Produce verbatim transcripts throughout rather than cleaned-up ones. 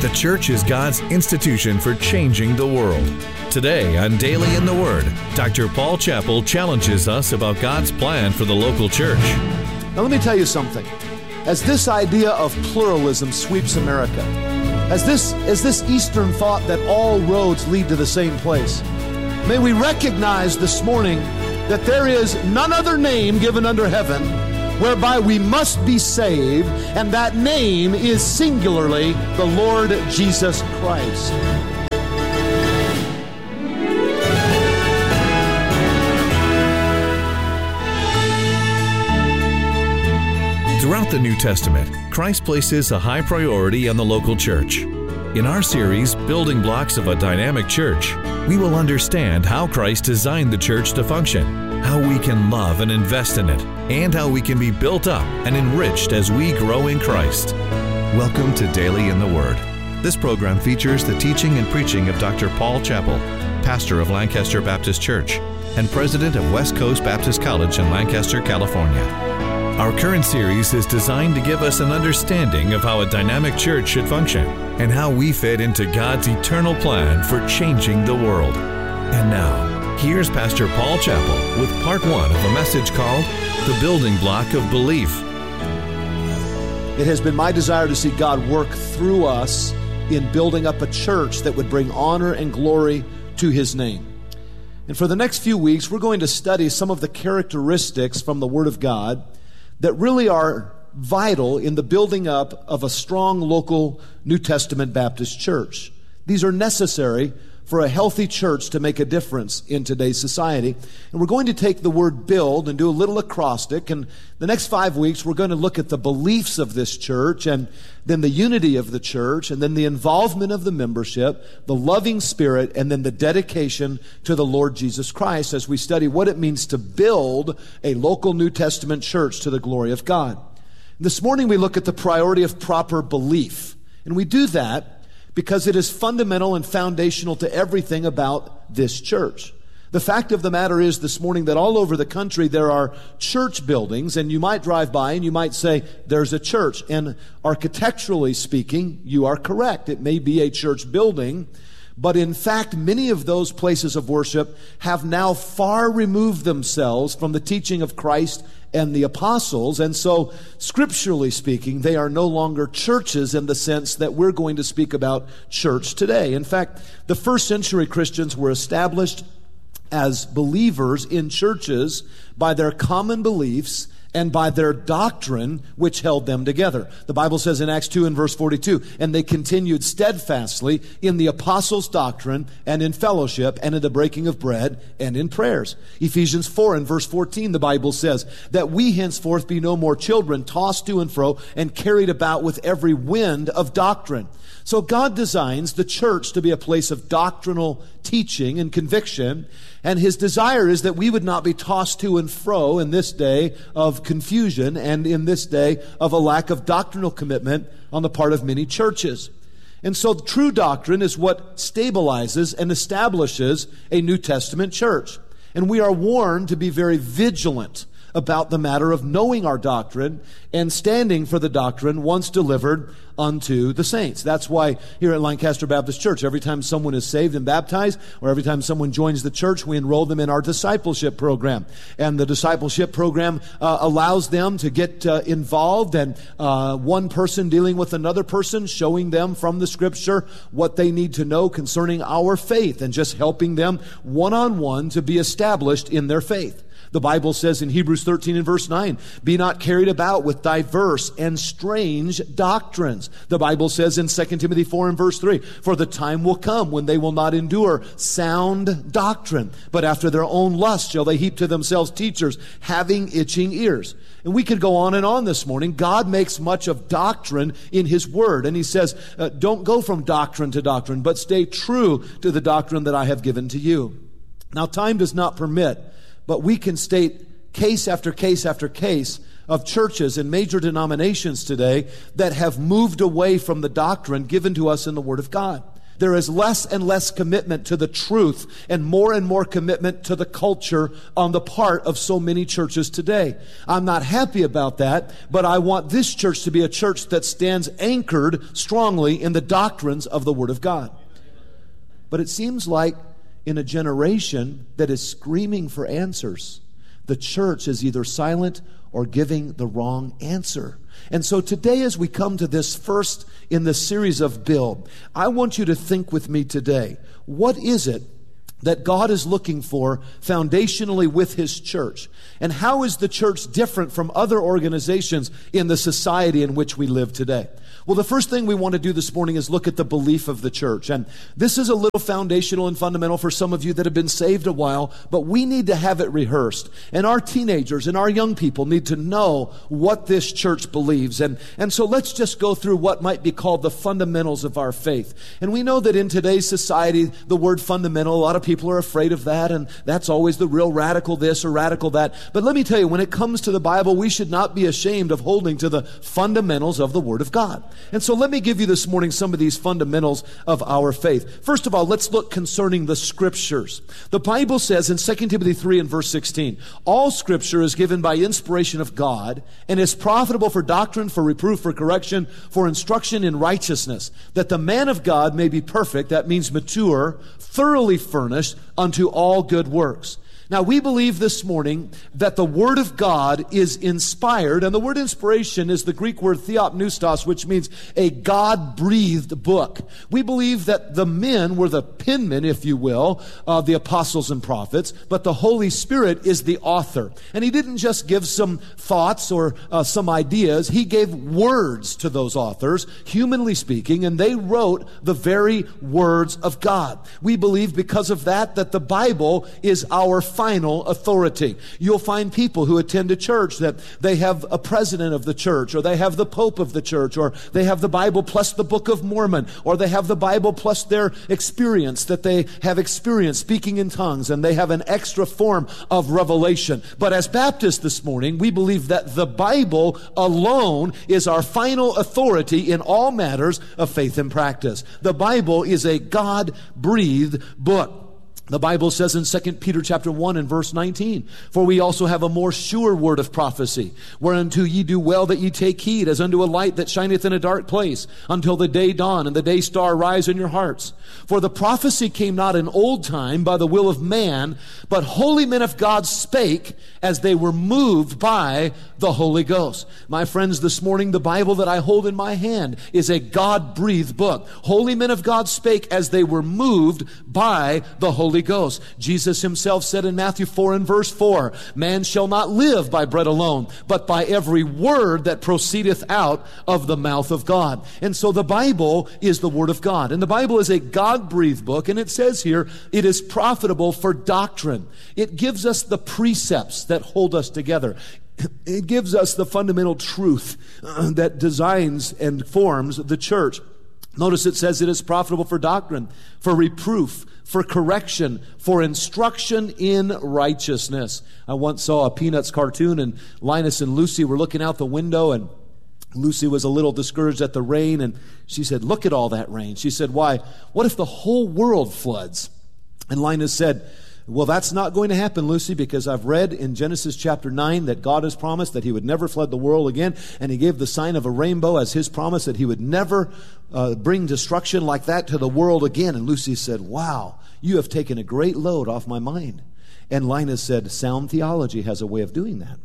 The church is God's institution for changing the world. Today on Daily in the Word, Doctor Paul Chappell challenges us about God's plan for the local church. Now let me tell you something. As this idea of pluralism sweeps America, as this, as this Eastern thought that all roads lead to the same place, may we recognize this morning that there is none other name given under heaven whereby we must be saved, and that name is singularly the Lord Jesus Christ. Throughout the New Testament, Christ places a high priority on the local church. In our series, Building Blocks of a Dynamic Church, we will understand how Christ designed the church to function, how we can love and invest in it, and how we can be built up and enriched as we grow in Christ. Welcome to Daily in the Word. This program features the teaching and preaching of Doctor Paul Chappell, pastor of Lancaster Baptist Church and president of West Coast Baptist College in Lancaster, California. Our current series is designed to give us an understanding of how a dynamic church should function and how we fit into God's eternal plan for changing the world. And now, here's Pastor Paul Chappell with part one of a message called The Building Block of Belief. It has been my desire to see God work through us in building up a church that would bring honor and glory to His name. And for the next few weeks, we're going to study some of the characteristics from the Word of God that really are vital in the building up of a strong local New Testament Baptist church. These are necessary for a healthy church to make a difference in today's society. And we're going to take the word build and do a little acrostic. And the next five weeks, we're going to look at the beliefs of this church, and then the unity of the church, and then the involvement of the membership, the loving spirit, and then the dedication to the Lord Jesus Christ as we study what it means to build a local New Testament church to the glory of God. This morning, we look at the priority of proper belief. And we do that because it is fundamental and foundational to everything about this church. The fact of the matter is this morning that all over the country there are church buildings, and you might drive by and you might say, there's a church. And architecturally speaking, you are correct. It may be a church building, but in fact, many of those places of worship have now far removed themselves from the teaching of Christ and the apostles, and so scripturally speaking, they are no longer churches in the sense that we're going to speak about church today. In fact, the first century Christians were established as believers in churches by their common beliefs and by their doctrine, which held them together. The Bible says in Acts two and verse forty-two, and they continued steadfastly in the apostles' doctrine and in fellowship and in the breaking of bread and in prayers. Ephesians four and verse fourteen, the Bible says, that we henceforth be no more children, tossed to and fro and carried about with every wind of doctrine. So God designs the church to be a place of doctrinal teaching and conviction, and His desire is that we would not be tossed to and fro in this day of confusion and in this day of a lack of doctrinal commitment on the part of many churches. And so true doctrine is what stabilizes and establishes a New Testament church. And we are warned to be very vigilant about the matter of knowing our doctrine and standing for the doctrine once delivered unto the saints. That's why here at Lancaster Baptist Church, every time someone is saved and baptized, or every time someone joins the church, we enroll them in our discipleship program. And the discipleship program uh, allows them to get uh, involved, and uh, one person dealing with another person, showing them from the Scripture what they need to know concerning our faith, and just helping them one-on-one to be established in their faith. The Bible says in Hebrews thirteen and verse nine, be not carried about with diverse and strange doctrines. The Bible says in Second Timothy four and verse three, for the time will come when they will not endure sound doctrine, but after their own lust shall they heap to themselves teachers having itching ears. And we could go on and on this morning. God makes much of doctrine in His Word, and He says, uh, don't go from doctrine to doctrine, but stay true to the doctrine that I have given to you. Now, time does not permit, but we can state case after case after case of churches and major denominations today that have moved away from the doctrine given to us in the Word of God. There is less and less commitment to the truth and more and more commitment to the culture on the part of so many churches today. I'm not happy about that, but I want this church to be a church that stands anchored strongly in the doctrines of the Word of God. But it seems like in a generation that is screaming for answers, the church is either silent or giving the wrong answer. And so today, as we come to this first in the series of Build, I want you to think with me today, what is it that God is looking for foundationally with His church? And how is the church different from other organizations in the society in which we live today? Well, the first thing we want to do this morning is look at the belief of the church. And this is a little foundational and fundamental for some of you that have been saved a while, but we need to have it rehearsed. And our teenagers and our young people need to know what this church believes. And, and so let's just go through what might be called the fundamentals of our faith. And we know that in today's society, the word fundamental, a lot of people are afraid of that, and that's always the real radical this or radical that. But let me tell you, when it comes to the Bible, we should not be ashamed of holding to the fundamentals of the Word of God. And so let me give you this morning some of these fundamentals of our faith. First of all, let's look concerning the Scriptures. The Bible says in Second Timothy three and verse sixteen, all Scripture is given by inspiration of God and is profitable for doctrine, for reproof, for correction, for instruction in righteousness, that the man of God may be perfect, that means mature, thoroughly furnished unto all good works. Now, we believe this morning that the Word of God is inspired, and the word inspiration is the Greek word theopneustos, which means a God-breathed book. We believe that the men were the penmen, if you will, of the apostles and prophets, but the Holy Spirit is the author. And He didn't just give some thoughts or uh, some ideas. He gave words to those authors, humanly speaking, and they wrote the very words of God. We believe because of that, that the Bible is our final authority. You'll find people who attend a church that they have a president of the church, or they have the Pope of the church, or they have the Bible plus the Book of Mormon, or they have the Bible plus their experience that they have experienced speaking in tongues, and they have an extra form of revelation. But as Baptists this morning, we believe that the Bible alone is our final authority in all matters of faith and practice. The Bible is a God-breathed book. The Bible says in Second Peter chapter one and verse nineteen, for we also have a more sure word of prophecy, whereunto ye do well that ye take heed, as unto a light that shineth in a dark place, until the day dawn and the day star rise in your hearts. For the prophecy came not in old time by the will of man, but holy men of God spake as they were moved by the Holy Ghost. My friends, this morning the Bible that I hold in my hand is a God-breathed book. Holy men of God spake as they were moved by the Holy Ghost. Jesus Himself said in Matthew four and verse four, man shall not live by bread alone, but by every word that proceedeth out of the mouth of God. And so the Bible is the Word of God. And the Bible is a God-breathed book, and it says here, it is profitable for doctrine. It gives us the precepts that hold us together. It gives us the fundamental truth uh, that designs and forms the church. Notice it says it is profitable for doctrine, for reproof, for correction, for instruction in righteousness. I once saw a Peanuts cartoon, and Linus and Lucy were looking out the window, and Lucy was a little discouraged at the rain, and she said, look at all that rain. She said, why? What if the whole world floods? And Linus said, well, that's not going to happen, Lucy, because I've read in Genesis chapter nine that God has promised that He would never flood the world again, and He gave the sign of a rainbow as His promise that He would never uh, bring destruction like that to the world again. And Lucy said, wow, you have taken a great load off my mind. And Linus said, sound theology has a way of doing that.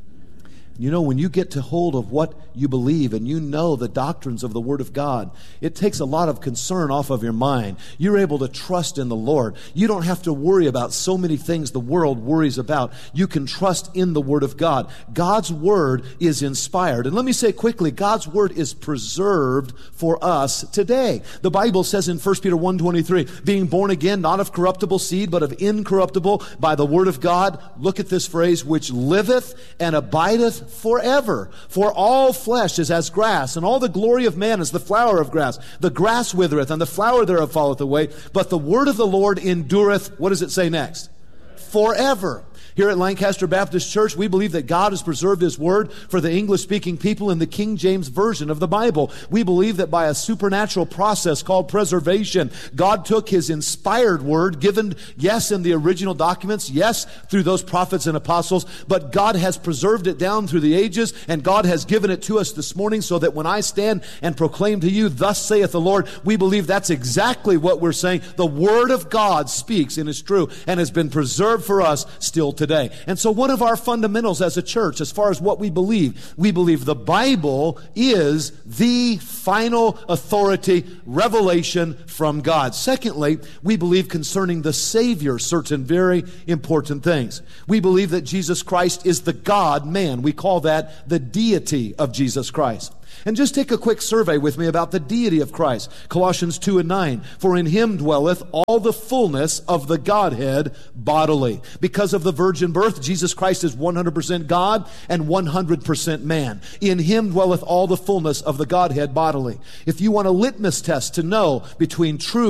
You know, when you get to hold of what you believe and you know the doctrines of the Word of God, it takes a lot of concern off of your mind. You're able to trust in the Lord. You don't have to worry about so many things the world worries about. You can trust in the Word of God. God's Word is inspired. And let me say quickly, God's Word is preserved for us today. The Bible says in First Peter one twenty-three, being born again, not of corruptible seed, but of incorruptible, by the Word of God. Look at this phrase, which liveth and abideth forever. For all flesh is as grass, and all the glory of man is the flower of grass. The grass withereth, and the flower thereof falleth away. But the word of the Lord endureth, what does it say next? Forever. Here at Lancaster Baptist Church, we believe that God has preserved His Word for the English-speaking people in the King James Version of the Bible. We believe that by a supernatural process called preservation, God took His inspired Word, given, yes, in the original documents, yes, through those prophets and apostles, but God has preserved it down through the ages, and God has given it to us this morning so that when I stand and proclaim to you, thus saith the Lord, we believe that's exactly what we're saying. The Word of God speaks and is true and has been preserved for us still today. And so one of our fundamentals as a church, as far as what we believe, we believe the Bible is the final authority, revelation from God. Secondly, we believe concerning the Savior certain very important things. We believe that Jesus Christ is the God-man. We call that the deity of Jesus Christ. And just take a quick survey with me about the deity of Christ. Colossians two and nine. For in Him dwelleth all the fullness of the Godhead bodily. Because of the virgin birth, Jesus Christ is one hundred percent God and one hundred percent man. In Him dwelleth all the fullness of the Godhead bodily. If you want a litmus test to know between true